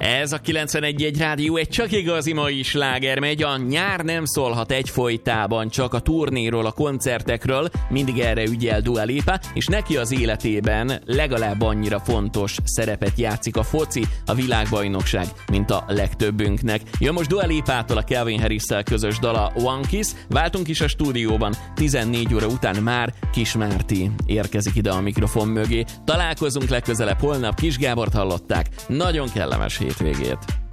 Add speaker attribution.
Speaker 1: Ez a 91.1 Rádió egy csak igazi mai sláger megy, a nyár nem szólhat egyfolytában csak a turnéról, a koncertekről, mindig erre ügyel Dua Lipa, és neki az életében legalább annyira fontos szerepet játszik a foci, a világbajnokság, mint a legtöbbünknek. Jön most Dua Lipától a Calvin Harris-szel közös dala One Kiss, váltunk is a stúdióban, 14 óra után már Kis Márti érkezik ide a mikrofon mögé. Találkozunk legközelebb holnap, Kis Gábort hallották, nagyon kellemes hétvégét!